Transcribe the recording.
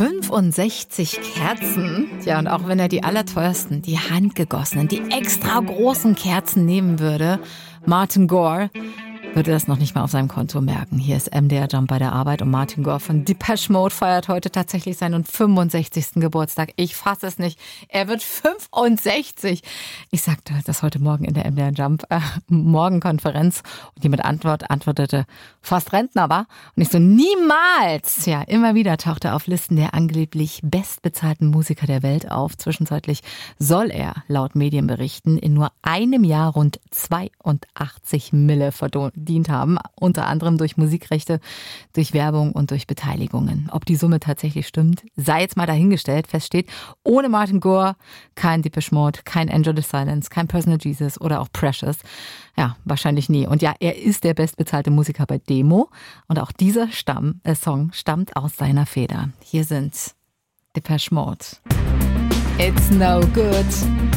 65 Kerzen. Ja, und auch wenn er die allerteuersten, die handgegossenen, die extra großen Kerzen nehmen würde, Martin Gore würde das noch nicht mal auf seinem Konto merken. Hier ist MDR Jump bei der Arbeit und Martin Gore von Depeche Mode feiert heute tatsächlich seinen 65. Geburtstag. Ich fasse es nicht. Er wird 65. Ich sagte das heute Morgen in der MDR Jump Morgenkonferenz und jemand antwortete, fast Rentner, war? Und ich so, niemals! Ja, immer wieder taucht er auf Listen der angeblich bestbezahlten Musiker der Welt auf. Zwischenzeitlich soll er, laut Medienberichten, in nur einem Jahr rund 82 Mille verdient haben, unter anderem durch Musikrechte, durch Werbung und durch Beteiligungen. Ob die Summe tatsächlich stimmt, sei jetzt mal dahingestellt. Fest steht, ohne Martin Gore kein Depeche Mode, kein Enjoy the Silence, kein Personal Jesus oder auch Precious. Ja, wahrscheinlich nie. Und ja, er ist der bestbezahlte Musiker bei Demo und auch dieser Song stammt aus seiner Feder. Hier sind Depeche Mode. It's no good.